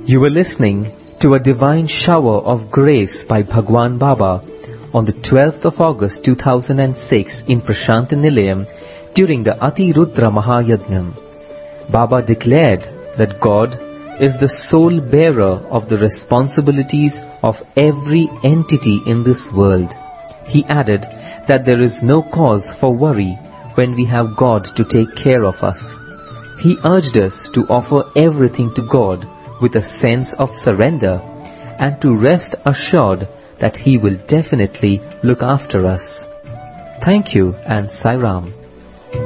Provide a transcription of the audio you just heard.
You were listening to a divine shower of grace by Bhagwan Baba on the 12th of August 2006 in Prashanti Nilayam during the Ati Rudra Mahayajnam. Baba declared that God is the sole bearer of the responsibilities of every entity in this world. He added that there is no cause for worry when we have God to take care of us. He urged us to offer everything to God with a sense of surrender and to rest assured that He will definitely look after us. Thank you and Sai Ram.